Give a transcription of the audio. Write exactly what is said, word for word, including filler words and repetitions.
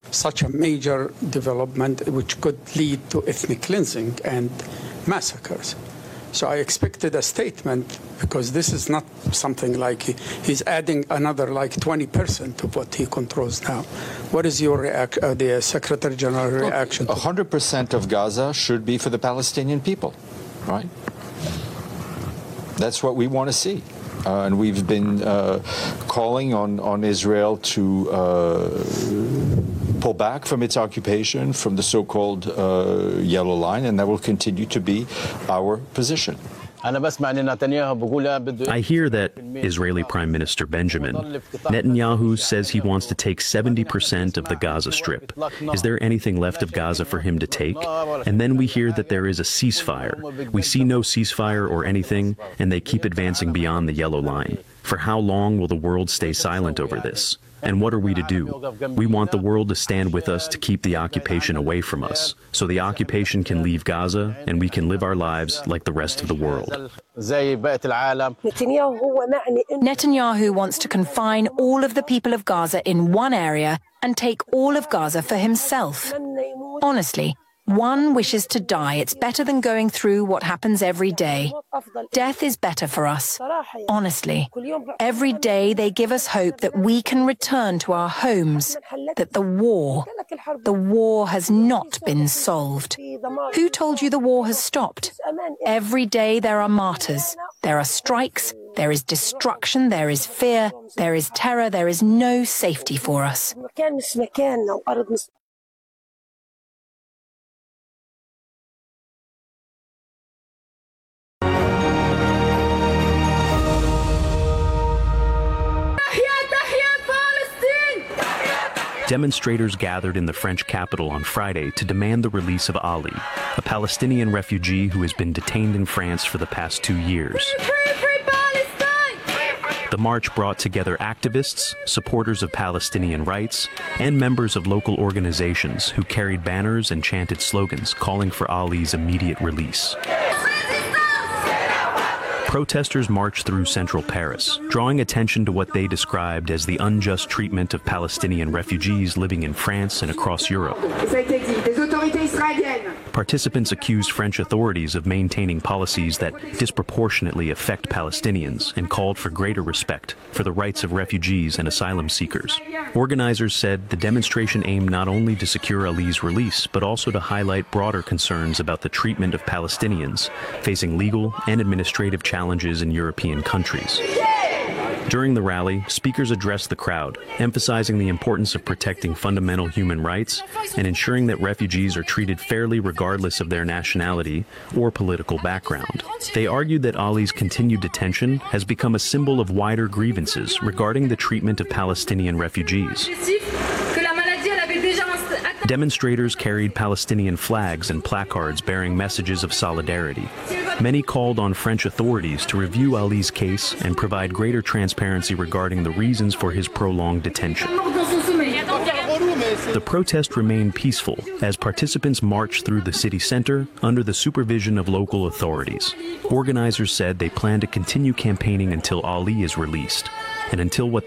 Such a major development which could lead to ethnic cleansing and massacres. So I expected a statement, because this is not something like he, he's adding another like twenty percent of what he controls now. What is your reaction, uh, the Secretary General reaction? one hundred percent of Gaza should be for the Palestinian people, right? That's what we want to see. Uh, and we've been uh, calling on, on Israel to uh, pull back from its occupation, from the so-called uh, Yellow Line, and that will continue to be our position. I hear that Israeli Prime Minister Benjamin Netanyahu says he wants to take seventy percent of the Gaza Strip. Is there anything left of Gaza for him to take? And then we hear that there is a ceasefire. We see no ceasefire or anything, and they keep advancing beyond the Yellow Line. For how long will the world stay silent over this? And what are we to do? We want the world to stand with us to keep the occupation away from us, so the occupation can leave Gaza and we can live our lives like the rest of the world. Netanyahu wants to confine all of the people of Gaza in one area and take all of Gaza for himself. Honestly, one wishes to die. It's better than going through what happens every day. Death is better for us. Honestly, every day they give us hope that we can return to our homes, that the war, the war has not been solved. Who told you the war has stopped? Every day there are martyrs, there are strikes, there is destruction, there is fear, there is terror, there is no safety for us. Demonstrators gathered in the French capital on Friday to demand the release of Ali, a Palestinian refugee who has been detained in France for the past two years. Free, free, free Palestine! The march brought together activists, supporters of Palestinian rights, and members of local organizations who carried banners and chanted slogans calling for Ali's immediate release. Protesters marched through central Paris, drawing attention to what they described as the unjust treatment of Palestinian refugees living in France and across Europe. Participants accused French authorities of maintaining policies that disproportionately affect Palestinians and called for greater respect for the rights of refugees and asylum seekers. Organizers said the demonstration aimed not only to secure Ali's release, but also to highlight broader concerns about the treatment of Palestinians facing legal and administrative challenges challenges in European countries. During the rally, speakers addressed the crowd, emphasizing the importance of protecting fundamental human rights and ensuring that refugees are treated fairly regardless of their nationality or political background. They argued that Ali's continued detention has become a symbol of wider grievances regarding the treatment of Palestinian refugees. Demonstrators carried Palestinian flags and placards bearing messages of solidarity. Many called on French authorities to review Ali's case and provide greater transparency regarding the reasons for his prolonged detention. The protest remained peaceful as participants marched through the city center under the supervision of local authorities. Organizers said they plan to continue campaigning until Ali is released and until what